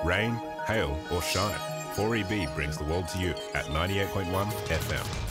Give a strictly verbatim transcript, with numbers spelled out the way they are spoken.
Rain, hail or shine, four E B brings the world to you at ninety-eight point one F M.